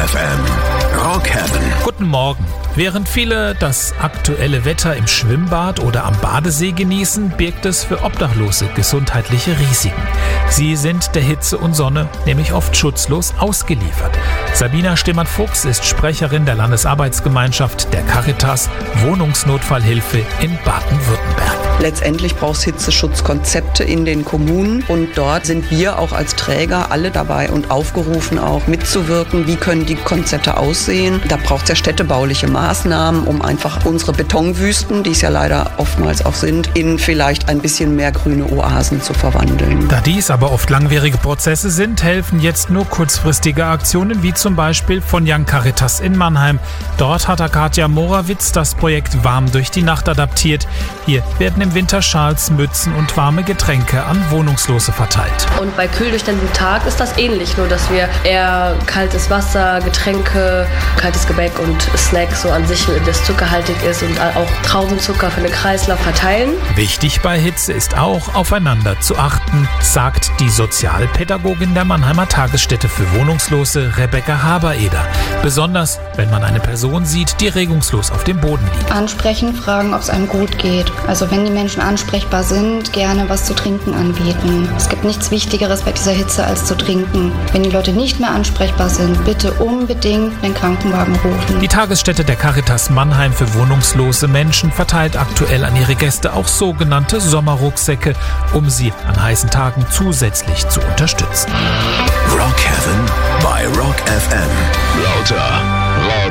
FM. Rock Heaven. Guten Morgen. Während viele das aktuelle Wetter im Schwimmbad oder am Badesee genießen, birgt es für Obdachlose gesundheitliche Risiken. Sie sind der Hitze und Sonne nämlich oft schutzlos ausgeliefert. Sabina Stemmann-Fuchs ist Sprecherin der Landesarbeitsgemeinschaft der Caritas Wohnungsnotfallhilfe in Baden-Württemberg. Letztendlich braucht es Hitzeschutzkonzepte in den Kommunen und dort sind wir auch als Träger alle dabei und aufgerufen auch mitzuwirken. Wie können die Konzepte aussehen? Da braucht es ja städtebauliche Maßnahmen, um einfach unsere Betonwüsten, die es ja leider oftmals auch sind, in vielleicht ein bisschen mehr grüne Oasen zu verwandeln. Da dies aber oft langwierige Prozesse sind, helfen jetzt nur kurzfristige Aktionen, wie zum Beispiel von Young Caritas in Mannheim. Dort hat Katja Morawitz das Projekt Warm durch die Nacht adaptiert. Hier werden im Winter Schals, Mützen und warme Getränke an Wohnungslose verteilt. Und bei kühl durch den Tag ist das ähnlich, nur dass wir eher kaltes Wasser, Getränke, kaltes Gebäck und Snacks so an sich, das zuckerhaltig ist und auch Traubenzucker für den Kreislauf verteilen. Wichtig bei Hitze ist auch, aufeinander zu achten, sagt die Sozialpädagogin der Mannheimer Tagesstätte für Wohnungslose Rebecca Habereder. Besonders, wenn man eine Person sieht, die regungslos auf dem Boden liegt. Ansprechen, fragen, ob es einem gut geht. Also wenn die Menschen ansprechbar sind, gerne was zu trinken anbieten. Es gibt nichts Wichtigeres bei dieser Hitze als zu trinken. Wenn die Leute nicht mehr ansprechbar sind, bitte unbedingt den Krankenwagen rufen. Die Tagesstätte der Caritas Mannheim für wohnungslose Menschen verteilt aktuell an ihre Gäste auch sogenannte Sommerrucksäcke, um sie an heißen Tagen zusätzlich zu unterstützen. Rock Heaven bei Rock FM. Lauter.